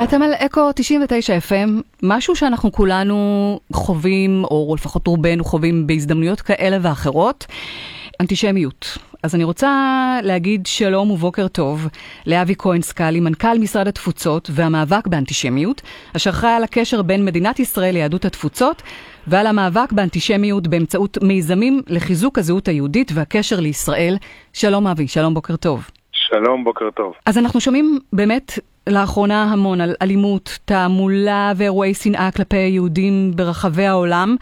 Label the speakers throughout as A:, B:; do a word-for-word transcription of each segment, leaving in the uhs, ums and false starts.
A: אתם על אקו תשעים ותשע אף אם, משהו שאנחנו כולנו חווים, או לפחות רובנו חווים בהזדמנויות כאלה ואחרות, אנטישמיות. אז אני רוצה להגיד שלום ובוקר טוב לאבי כהן סקאלי, מנכ"ל משרד התפוצות והמאבק באנטישמיות, אשר חי על הקשר בין מדינת ישראל ליהדות התפוצות, ועל המאבק באנטישמיות באמצעות מיזמים לחיזוק הזהות היהודית והקשר לישראל. שלום אבי, שלום, בוקר טוב.
B: שלום, בוקר טוב.
A: אז אנחנו שומעים באמת לאחרונה המון על אלימות, תעמולה ואירועי שנאה כלפי יהודים ברחבי העולם.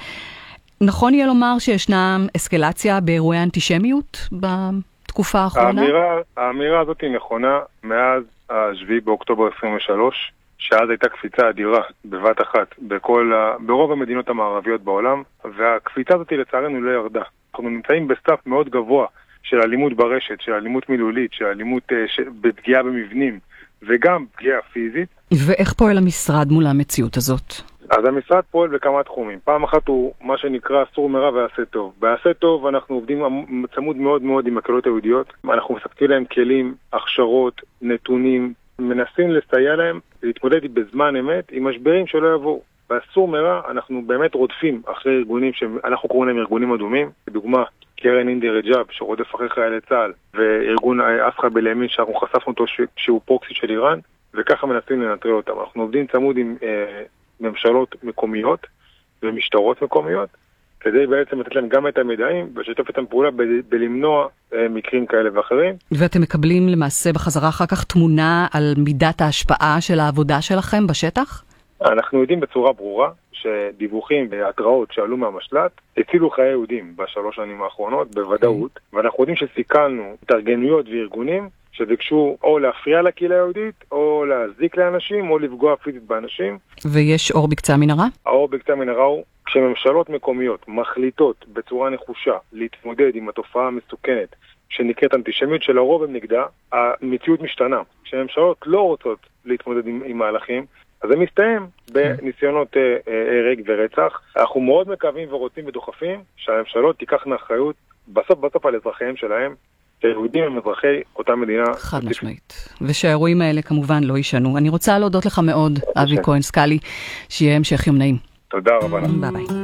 A: נכון יהיה לומר שישנה אסקלציה באירועי אנטישמיות בתקופה האחרונה?
B: האמירה, האמירה הזאת היא נכונה מאז השביעי באוקטובר עשרים ושלוש, שאז הייתה קפיצה אדירה בבת אחת בכל, ברוב המדינות המערביות בעולם, והקפיצה הזאת לצערנו לא ירדה. אנחנו נמצאים בסף מאוד גבוה של אלימות ברשת, של אלימות מילולית, של אלימות ש... בפגיעה במבנים, וגם פגיעה פיזית.
A: ואיך פועל המשרד מול המציאות הזאת?
B: אז המשרד פועל בכמה תחומים. פעם אחת הוא מה שנקרא סור מרע ועשה טוב. בעשה טוב אנחנו עובדים צמוד מאוד מאוד עם הקהילות היהודיות. אנחנו מספקים להם כלים, הכשרות, נתונים, מנסים לסייע להם להתמודד בזמן אמת עם משברים שלא יבואו. בסור מרע אנחנו באמת רודפים אחרי ארגונים שאנחנו קוראים להם ארגונים אדומים. לדוגמה, קרן אינדי רג'אב שרודף אחרי חיילי צה"ל, וארגון אסחא בלימין שאנחנו חשפנו אותו שהוא פרוקסי של איראן, וככה מנסים לנטרל אותם. אנחנו עובדים צמוד עם אה, ממשלות מקומיות ומשטרות מקומיות, כדי בעצם לתת להם גם את המידעים ולשתף איתם פעולה ב- בלמנוע אה, מקרים כאלה ואחרים. ואתם
A: מקבלים למעשה בחזרה אחר כך תמונה על מידת ההשפעה של העבודה שלכם בשטח?
B: אנחנו יודעים בצורה ברורה שדיווחים והתראות שעלו מהמשלט הצילו חיי יהודים בשלוש שנים האחרונות בוודאות, ואנחנו יודעים שסיכלנו התארגנויות וארגונים שביקשו או להפריע לקהילה היהודית, או להזיק לאנשים, או לפגוע פיזית באנשים.
A: ויש אור בקצה המנהרה?
B: האור בקצה המנהרה הוא כשממשלות מקומיות מחליטות בצורה נחושה להתמודד עם התופעה המסוכנת שנקראת אנטישמיות, שלרוב הם נגדה, המציאות משתנה. כשממשלות לא רוצות להתמודד עם, עם מהלכים, אז זה מסתיים בניסיונות הרג ורצח. אנחנו מאוד מקווים ורוצים ודוחפים שהממשלות תיקחנה אחריות בסוף בסוף על אזרחיהם שלהם, שהיהודים הם אזרחי אותה מדינה.
A: חד משמעית. ושהאירועים האלה כמובן לא יישנו. אני רוצה להודות לך מאוד, אבי כהן סקאלי, שיהיה המשך יום נעים.
B: תודה רבה לך.
A: ביי ביי.